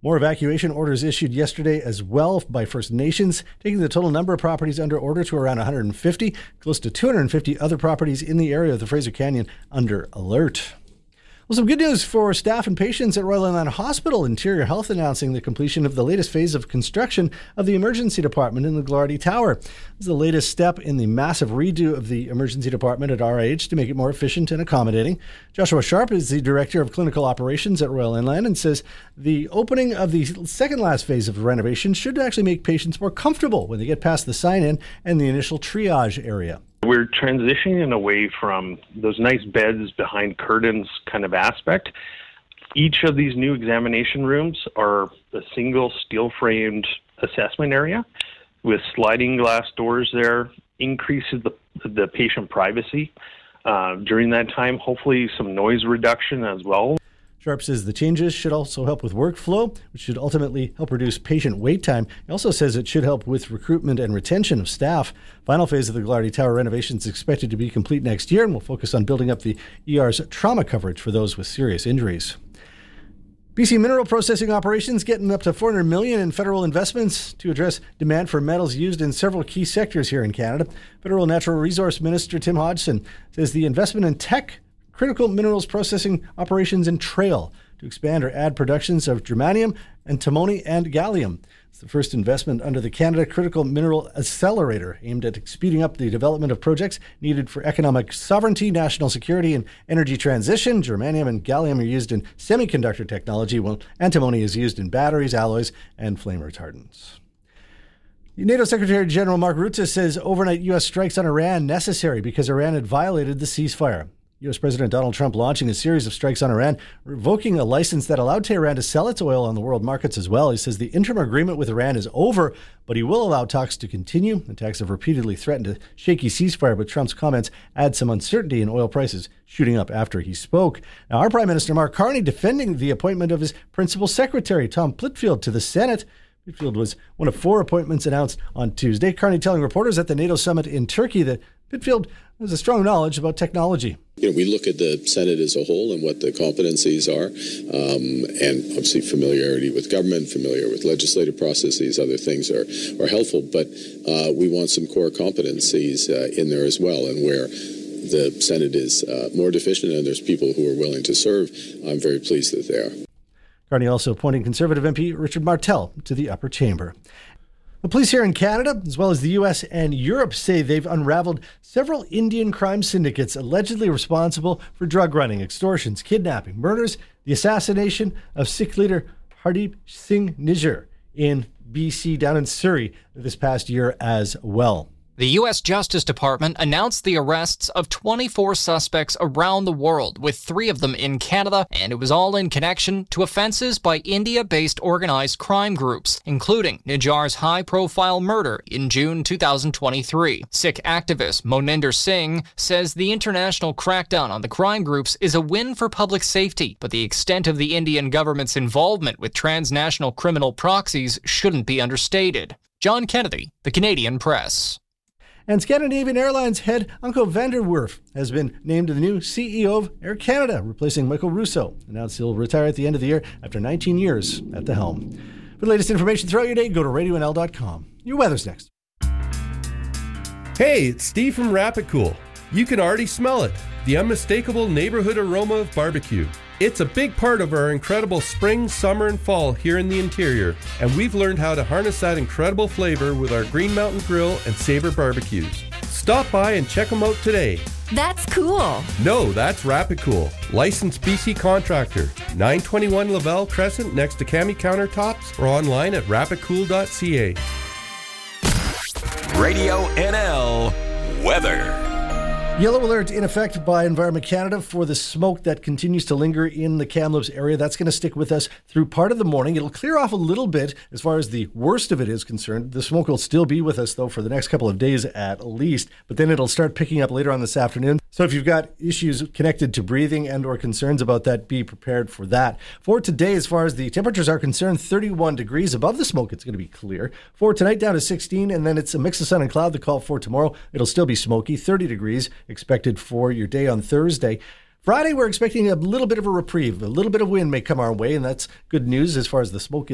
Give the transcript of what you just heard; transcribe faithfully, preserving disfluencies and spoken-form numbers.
More evacuation orders issued yesterday as well by First Nations, taking the total number of properties under order to around one hundred fifty, close to two hundred fifty other properties in the area of the Fraser Canyon under alert. Well, some good news for staff and patients at Royal Inland Hospital. Interior Health announcing the completion of the latest phase of construction of the emergency department in the Glardy Tower. This is the latest step in the massive redo of the emergency department at R I H to make it more efficient and accommodating. Joshua Sharp is the Director of Clinical Operations at Royal Inland and says the opening of the second last phase of renovation should actually make patients more comfortable when they get past the sign-in and the initial triage area. We're transitioning away from those nice beds behind curtains kind of aspect. Each of these new examination rooms are a single steel-framed assessment area with sliding glass doors there, increases the, the patient privacy uh, during that time, hopefully some noise reduction as well. Sharp says the changes should also help with workflow, which should ultimately help reduce patient wait time. He also says it should help with recruitment and retention of staff. Final phase of the Glardy Tower renovation is expected to be complete next year and will focus on building up the E R's trauma coverage for those with serious injuries. B C Mineral Processing Operations getting up to four hundred million dollars in federal investments to address demand for metals used in several key sectors here in Canada. Federal Natural Resource Minister Tim Hodgson says the investment in tech critical minerals processing operations in Trail to expand or add productions of germanium, antimony, and gallium. It's the first investment under the Canada Critical Mineral Accelerator aimed at speeding up the development of projects needed for economic sovereignty, national security, and energy transition. Germanium and gallium are used in semiconductor technology, while antimony is used in batteries, alloys, and flame retardants. NATO Secretary General Mark Rutte says overnight U S strikes on Iran necessary because Iran had violated the ceasefire. U S President Donald Trump launching a series of strikes on Iran, revoking a license that allowed Tehran to sell its oil on the world markets as well. He says the interim agreement with Iran is over, but he will allow talks to continue. Attacks have repeatedly threatened a shaky ceasefire, but Trump's comments add some uncertainty in oil prices shooting up after he spoke. Now, our Prime Minister Mark Carney defending the appointment of his principal secretary, Tom Plitfield, to the Senate. Plitfield was one of four appointments announced on Tuesday. Carney telling reporters at the NATO summit in Turkey that Plitfield has a strong knowledge about technology. You know, we look at the Senate as a whole and what the competencies are, um, and obviously familiarity with government, familiar with legislative processes, other things are, are helpful, but uh, we want some core competencies uh, in there as well, and where the Senate is uh, more deficient and there's people who are willing to serve, I'm very pleased that they are. Carney also appointing Conservative M P Richard Martel to the upper chamber. The police here in Canada, as well as the U S and Europe, say they've unraveled several Indian crime syndicates allegedly responsible for drug running, extortions, kidnapping, murders, the assassination of Sikh leader Hardeep Singh Nijjar in B C, down in Surrey, this past year as well. The U S Justice Department announced the arrests of twenty-four suspects around the world, with three of them in Canada, and it was all in connection to offenses by India-based organized crime groups, including Nijjar's high-profile murder in June two thousand twenty-three. Sikh activist Moninder Singh says the international crackdown on the crime groups is a win for public safety, but the extent of the Indian government's involvement with transnational criminal proxies shouldn't be understated. John Kennedy, The Canadian Press. And Scandinavian Airlines head Anko van der Werf has been named the new C E O of Air Canada, replacing Michael Russo. Announced he'll retire at the end of the year after nineteen years at the helm. For the latest information throughout your day, go to radio n l dot com. Your weather's next. Hey, it's Steve from Rapid Cool. You can already smell it, the unmistakable neighborhood aroma of barbecue. It's a big part of our incredible spring, summer, and fall here in the interior, and we've learned how to harness that incredible flavor with our Green Mountain Grill and Sabre barbecues. Stop by and check them out today. That's cool. No, that's Rapid Cool. Licensed B C contractor. nine twenty-one Laval Crescent next to Cami Countertops, or online at rapid cool dot c a. Radio N L Weather. Yellow alert in effect by Environment Canada for the smoke that continues to linger in the Kamloops area. That's going to stick with us through part of the morning. It'll clear off a little bit as far as the worst of it is concerned. The smoke will still be with us, though, for the next couple of days at least. But then it'll start picking up later on this afternoon. So if you've got issues connected to breathing and or concerns about that, be prepared for that. For today, as far as the temperatures are concerned, thirty-one degrees above the smoke. It's going to be clear. For tonight, down to sixteen, and then it's a mix of sun and cloud. The call for tomorrow, it'll still be smoky, thirty degrees expected for your day on Thursday. Friday, we're expecting a little bit of a reprieve. A little bit of wind may come our way, and that's good news as far as the smoke is